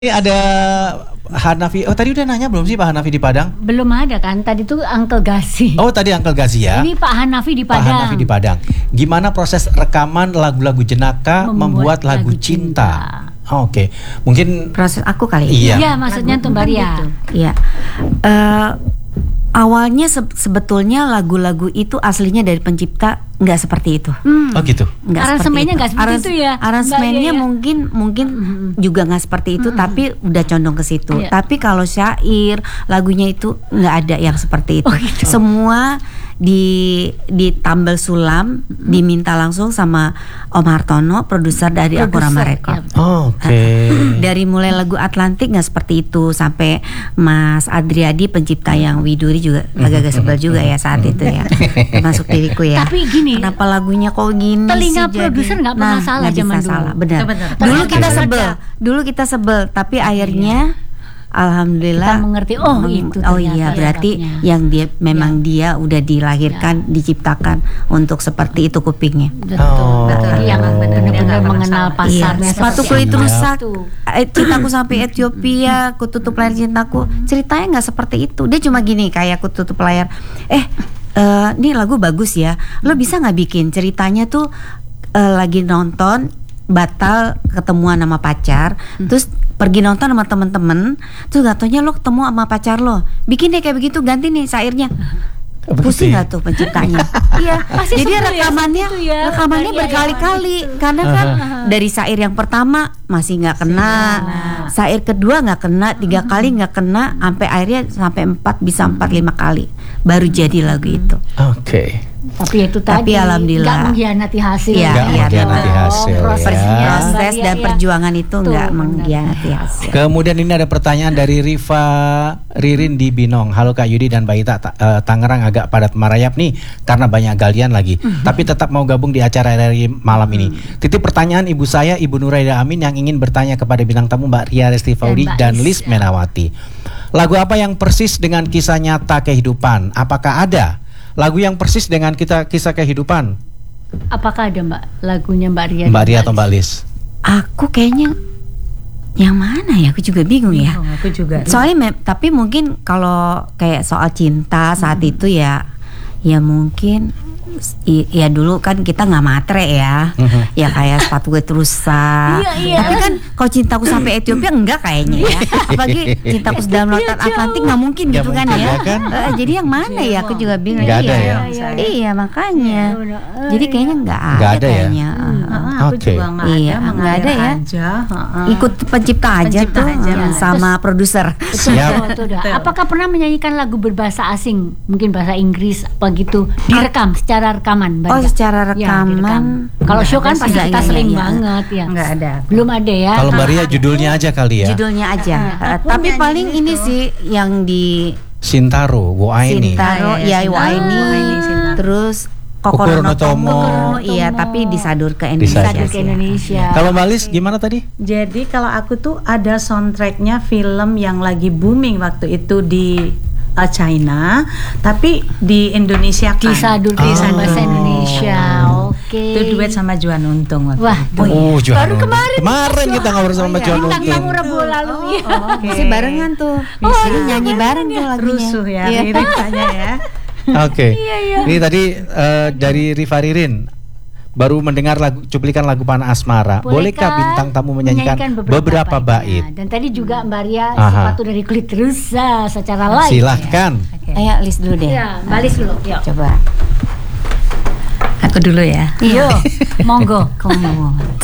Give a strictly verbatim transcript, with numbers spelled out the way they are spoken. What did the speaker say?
Ini ada Hanafi. Oh, tadi udah nanya belum sih Pak Hanafi di Padang? Belum ada kan? Tadi tuh Uncle Gazi. Oh, tadi Uncle Gazi ya. Ini Pak Hanafi di Padang. Pak Hanafi di Padang. Gimana proses rekaman lagu-lagu Jenaka membuat, membuat lagu, lagu cinta? cinta. Oh, Oke, okay. Mungkin proses aku kali. Iya, iya maksudnya tuh Mbak Ria. Iya. Uh, awalnya se sebetulnya lagu-lagu itu aslinya dari pencipta nggak seperti itu. Hmm. Oh gitu. Aransemennya nggak seperti Arans itu ya. Aransemennya ya? mungkin mungkin mm-hmm. juga nggak seperti itu, mm-hmm. tapi udah condong ke situ. Yeah. Tapi kalau syair lagunya itu nggak ada yang seperti itu. Oh, gitu. Semua di ditambal sulam, mm-hmm. diminta langsung sama Om Hartono, produser dari Akurama Record. Ya. Oh, Oke. Okay. Dari mulai lagu Atlantik nggak seperti itu sampai Mas Adriadi pencipta yang Widuri juga agak-agak sebel juga ya saat itu ya. Termasuk diriku ya. Tapi gini, kenapa lagunya kok gini telinga sih produser nggak pernah nah, salah gak zaman bisa dulu. Salah, benar. Benar. Dulu kita Okay. sebel, dulu kita sebel, tapi akhirnya alhamdulillah kita mengerti. Oh itu. Oh iya, berarti ya, yang dia memang ya. dia udah dilahirkan, ya. diciptakan untuk seperti itu kupingnya. Betul. Oh. Betul. Yang benar-benar mengenal pasarnya. Iya. Sepatu kulit rusak, ya. cintaku sampai Ethiopia, ku tutup layar cintaku. Ceritanya nggak seperti itu. Dia cuma gini, kayak ku tutup layar. Eh. Uh, ini lagu bagus ya. Lo bisa nggak bikin ceritanya tuh uh, lagi nonton batal ketemuan sama pacar, hmm. terus pergi nonton sama temen-temen, terus gak taunya lo ketemu sama pacar lo. Bikin deh kayak begitu, ganti nih syairnya. Pusing gak tuh penciptanya? Iya. Jadi rekamannya, ya, rekamannya berkali-kali, karena kan uh-huh. dari syair yang pertama masih nggak kena, syair kedua nggak kena, tiga uh-huh. kali nggak kena, sampai akhirnya sampai empat bisa empat lima kali baru jadi lagu itu. Oke. Okay. Tapi itu tadi Tapi alhamdulillah nggak mengkhianati hasil. Iya, nggak iya, mengkhianati oh, hasil. Proses, ya. proses dan ya. perjuangan itu Tuh, nggak benar. mengkhianati hasil. Kemudian ini ada pertanyaan dari Riva Ririn di Binong. Halo Kak Yudi dan Mbak Ita, ta- uh, Tangerang agak padat merayap nih karena banyak galian lagi. Mm-hmm. Tapi tetap mau gabung di acara R R I malam mm-hmm. ini. Titip pertanyaan ibu saya, Ibu Nuraida Amin, yang ingin bertanya kepada bintang tamu Mbak Ria Restifaudi dan, dan Liz Menawati. Lagu apa yang persis dengan kisah nyata kehidupan? Apakah ada lagu yang persis dengan kita kisah kehidupan? Apakah ada Mbak lagunya Mbak Ria? Mbak Ria atau Mbak Liz? Aku kayaknya yang mana ya? Aku juga bingung, bingung ya. Aku juga. Soalnya, me- tapi mungkin kalau kayak soal cinta saat hmm. itu ya, ya mungkin. I, ya dulu kan kita nggak matre ya, uh-huh. ya kayak sepatu gue rusak. Iya, iya. Tapi kan kalau cintaku sampai Ethiopia enggak kayaknya ya. Apalagi cintaku dalam lautan Atlantik nggak mungkin gak gitu mungkin, kan ya. kan? Uh, jadi yang mana ya? Aku juga bingung. Gak ada iya, ya? iya, iya makanya. Jadi kayaknya nggak ada, ada ya? kayaknya. Hmm, uh, aku okay. juga nggak iya, ada, nggak ada ya. Aja, uh-uh. Ikut pencipta aja Pencipta tuh aja, uh, sama produser. Siap. Betul, betul. Apakah pernah menyanyikan lagu berbahasa asing, mungkin bahasa Inggris apa gitu, direkam secara rekaman? Oh, secara rekaman. Ya, kalau show kan pasti kita iya, sering iya. banget ya. Nggak ada. Belum ada ya. Kalau Mbak Ria judulnya aja kali ya. Judulnya aja. Uh, tapi paling itu. Ini sih yang di Sintaro, Woaini. Sintaro, ya Woaini. Terus Kokoro no Tomo, iya, tapi disadur ke Indonesia. Disadur ke Indonesia. Kalau Mbak Liz gimana tadi? Jadi kalau aku tuh ada soundtracknya film yang lagi booming waktu itu di uh, China, tapi di Indonesia kan. Disadur ke Oh. bahasa Indonesia. Oke. Itu duet sama Juan Untung waktu Wah, itu. Oh, Juan baru Untung. kemarin. Kemarin kita ngobrol sama Juan Bintang Untung. tamu Rabu lalu ya. Oh, okay. Masih barengan tuh. Oh, Jadi nyanyi bareng tuh lagunya. Rusuh ya, Iya. liriknya ya. Oke. Iya, iya. Ini tadi uh, dari Riva Ririn baru mendengar lagu cuplikan lagu Panah Asmara. Bolehkah bintang tamu menyanyikan, menyanyikan beberapa, beberapa bait? Dan tadi juga Mbak Ria Aha. sepatu dari kulit rusa secara live. Silahkan. Ya. Okay. Ayo Liz dulu deh. Ya, Mbak Liz dulu. Yuk. Coba. Aku dulu ya. Iya. Monggo. Kamu mau.